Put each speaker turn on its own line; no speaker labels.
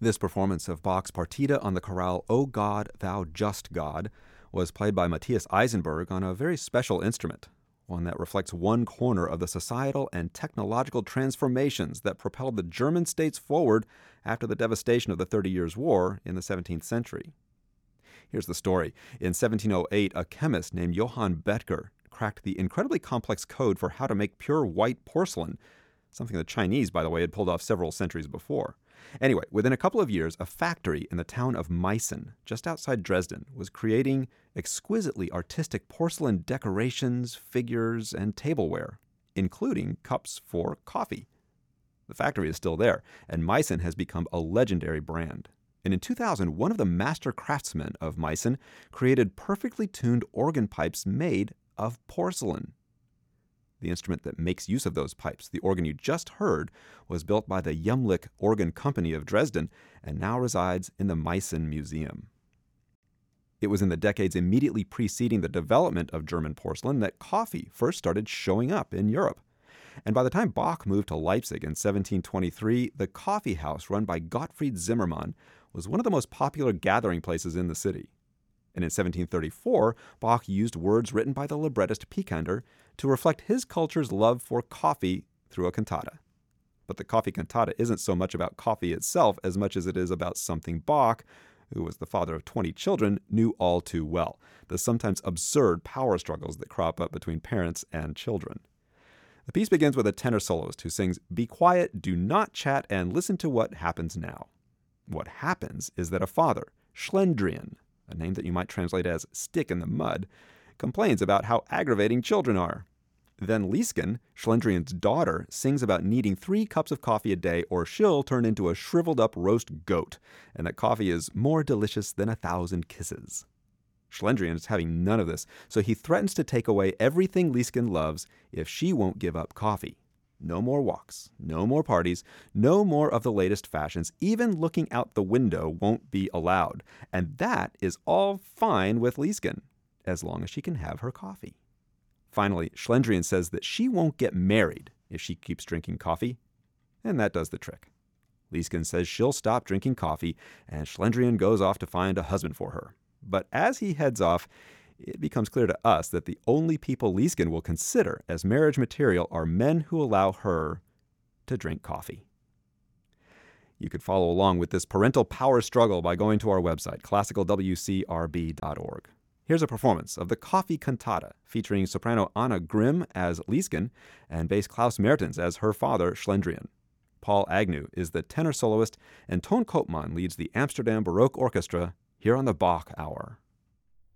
This performance of Bach's Partita on the chorale O God, Thou Just God was played by Matthias Eisenberg on a very special instrument, one that reflects one corner of the societal and technological transformations that propelled the German states forward after the devastation of the 30 Years' War in the 17th century. Here's the story. In 1708, a chemist named Johann Bethger cracked the incredibly complex code for how to make pure white porcelain, something the Chinese, by the way, had pulled off several centuries before. Anyway, within a couple of years, a factory in the town of Meissen, just outside Dresden, was creating exquisitely artistic porcelain decorations, figures, and tableware, including cups for coffee. The factory is still there, and Meissen has become a legendary brand. And in 2000, one of the master craftsmen of Meissen created perfectly tuned organ pipes made of porcelain. The instrument that makes use of those pipes, the organ you just heard, was built by the Jumlich Organ Company of Dresden and now resides in the Meissen Museum. It was in the decades immediately preceding the development of German porcelain that coffee first started showing up in Europe. And by the time Bach moved to Leipzig in 1723, the coffee house run by Gottfried Zimmermann was one of the most popular gathering places in the city. And in 1734, Bach used words written by the librettist Picander to reflect his culture's love for coffee through a cantata. But the coffee cantata isn't so much about coffee itself as much as it is about something Bach, who was the father of 20 children, knew all too well: the sometimes absurd power struggles that crop up between parents and children. The piece begins with a tenor soloist who sings, "Be quiet, do not chat, and listen to what happens now." What happens is that a father, Schlendrian, a name that you might translate as stick in the mud, complains about how aggravating children are. Then Liesken, Schlendrian's daughter, sings about needing 3 cups of coffee a day or she'll turn into a shriveled up roast goat, and that coffee is more delicious than 1,000 kisses. Schlendrian is having none of this, so he threatens to take away everything Liesken loves if she won't give up coffee. No more walks, no more parties, no more of the latest fashions. Even looking out the window won't be allowed. And that is all fine with Liesken, as long as she can have her coffee. Finally, Schlendrian says that she won't get married if she keeps drinking coffee, and that does the trick. Liesken says she'll stop drinking coffee, and Schlendrian goes off to find a husband for her. But as he heads off, it becomes clear to us that the only people Liesken will consider as marriage material are men who allow her to drink coffee. You could follow along with this parental power struggle by going to our website, classicalwcrb.org. Here's a performance of the Coffee Cantata, featuring soprano Anna Grimm as Liesken and bass Klaus Mertens as her father, Schlendrian. Paul Agnew is the tenor soloist, and Toon Koopman leads the Amsterdam Baroque Orchestra here on the Bach Hour.